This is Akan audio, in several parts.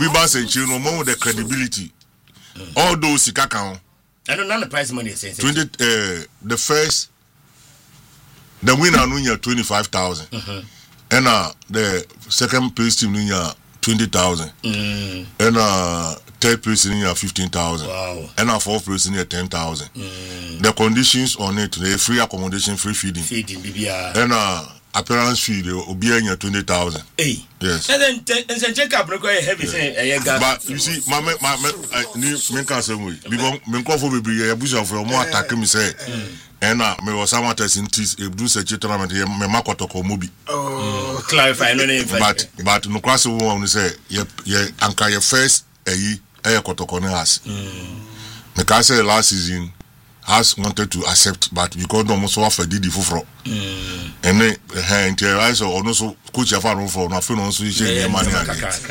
Obi ba Century no more with the credibility. All those Sikakao. I don't know the prize money. 20 the winner no 25,000. And the second place team no 20,000. And third place in 15,000. Wow. And fourth place in 10,000. The conditions on it, the free accommodation, free feeding. And appearance fee, they will be 20,000. Hey. Yes. And then check up heavy say but you see, my can't say we because me call for be a bush of more attack me say. And me was someone testing this if do such a tournament me makoto ko mobi. Oh, clarify no name. But no class one say ye anka your first kotoko ne has. Me can say last season has wanted to accept but because no so offer did fufro. And then interior so also coach afa for na fe no so share money and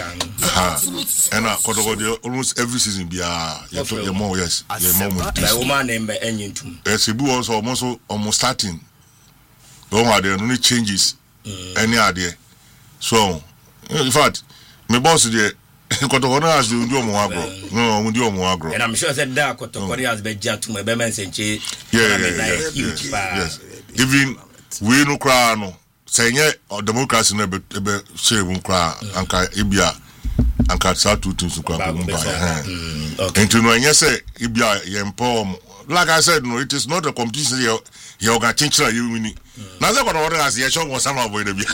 kotoko almost every season be you more yes you more like woman name be enyintum. Yes, it was almost starting. Don't have any changes any idea. So in fact my boss there Kotokona has do agro. No, we do agro. And I'm sure that Kotokona has been just to my Beman Senche. Yes. Even we no cry no. Saying democracy never share cry anka Ibia anka Satu to cry. And to know yes Ibia yempom. Like I said, no, it is not a competition you're gonna change you winning. Now that what has the show was some of the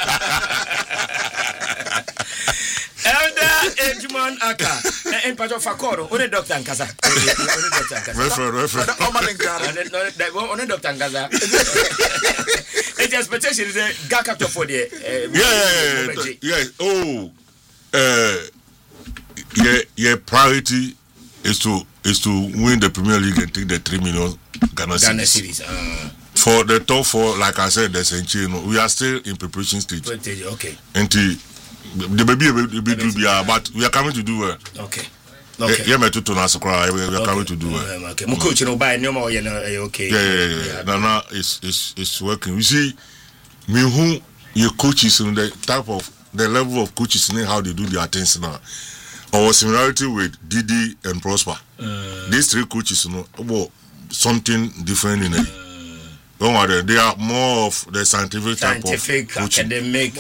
Elder Edmond Aka and Pato Fakoro, only Doctor Nkasa. Reference. Only Doctor Nkasa. It's expectation is a Gakato for the yeah. Priority is to win the Premier League and take the 3 million Ghana series. For the top four, like I said, the Century, we are still in preparation stage. Okay. And the baby but we are coming to do well. Okay. Yeah, me to cry. We are coming to do well. Okay. My coach no buy no more. Okay. Yeah. Now it's working. You see, me who your coaches and the type of the level of coaches and how they do their things now. Our similarity with Didi and Prosper. These three coaches, something different in it. Don't worry, they are more of the scientific type of coaching. Academic.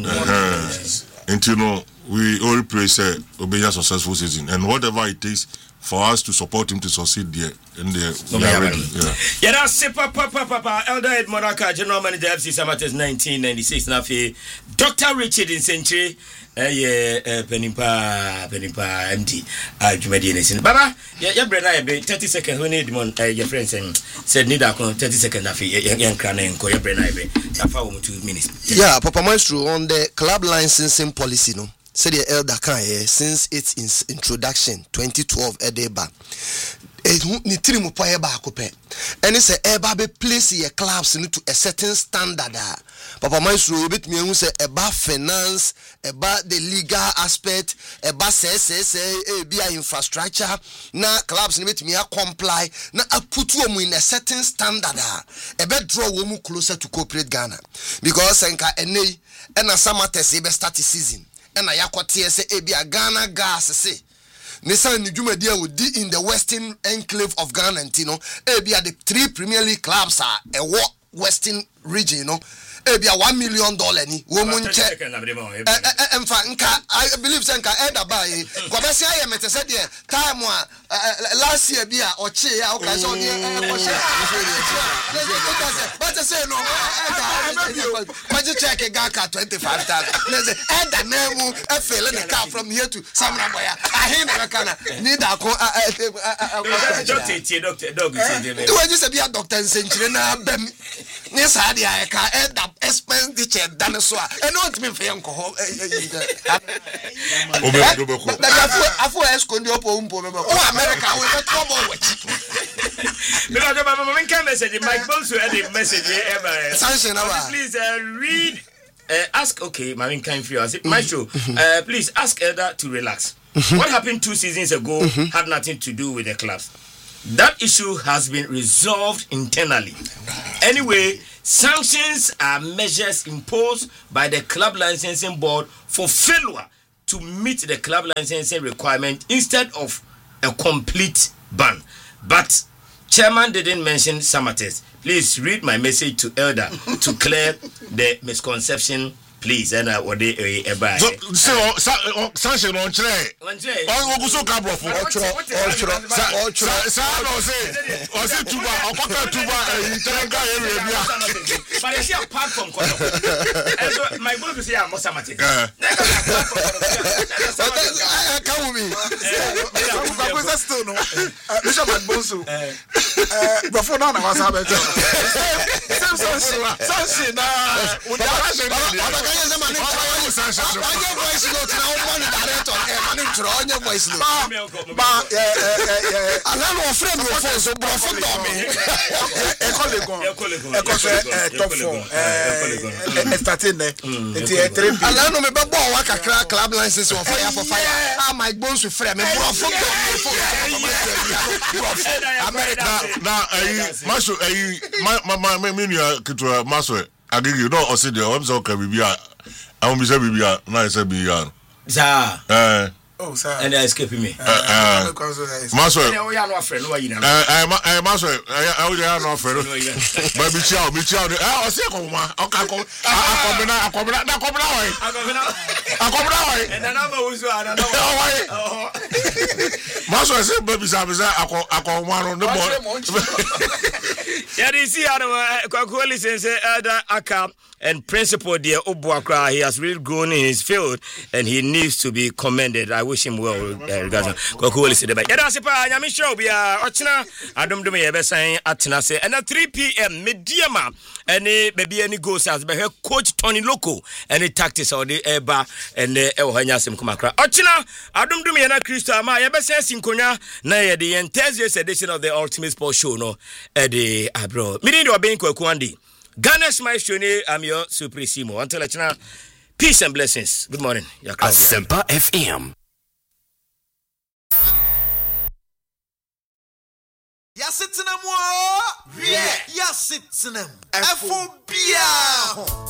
And we all pray say Obenya successful season and whatever it takes for us to support him to succeed there and we are ready. Yeah, that's Papa Elder Ed Monaka, General Manager FC Samates 1996 na Dr. Richard in Century Penimpa MD Jumadi Nation. Baba, ya brena be 30 seconds we need mon your friends said need 30 seconds na fi yan krana enko ya brena be afa wo 2 minutes. Yeah, Papa Maestro on the club licensing policy no. Said the elder can since its introduction 2012 edeba ni tirimu pa eba akope ene se eba be place your clubs to a certain standard. Papa Maestro you bet me hu se eba finance eba the legal aspect eba say be infrastructure na clubs ni bet me comply na put you in a certain standard ebe draw wo closer to corporate Ghana because enka ene na Samates be start season and I yakote say ebia Ghana gas say Nissan Nijumadi would di in the western enclave of Ghana Ntino ebia the 3 Premier League clubs are a western region ebia $1 million ni wo munche emfa nka I believe senka eda buy kwabesi aye mete say the time last year bia oche ya o ka so ni but say no kwaje check Gaka 25,000 let's say eda nemu e feel the car from here to Samraboya ahin na kana need ako doctor we just be a doctor Century na bem ni sa dia ka eda expenditure than so and not me for uncle afu escondi opo umpo America we trouble with because my can message Mike Bonsu edit message please read ask okay my can for you my show please ask Elder to relax. What happened 2 seasons ago had nothing to do with the clubs. That issue has been resolved internally. Anyway, sanctions are measures imposed by the club licensing board for failure to meet the club licensing requirement instead of a complete ban. But chairman didn't mention Samatex. Please read my message to Elder to clear the misconception. Please, and what they buy. So, sanction on tray. Oh, go so cabro for Tuba, but I see apart from my book is here, Mosamatic. Come with me. Bishop and Bonsu. Before now, I was having club license for fire for fire. My bones with frame. I give you no or say the homes or Caribbean. I won't be saying Bibia, nice Bibia. Sir. Oh, sir. And they're escaping me. Master, I and principal dear Obuakra, he has really grown in his field and he needs to be commended. I wish him well. Regards to the back. I'm sure we are I don't do me ever saying at Tenase and at 3 p.m. Mediama and maybe any goes as by her coach Tony Loco and the tactics or the Eba and the Elhanyas Kumakra. Ochina, I don't do me and a Christa, my ever says in Konya, nay, the enthusiast edition of the Ultimate Sports Show, no, Eddie Abro. Meaning to a being Kwandi. Ghana's my shoni, I'm your Supremo. Until I channel, peace and blessings. Good morning. Asempa FM. Yasitinem.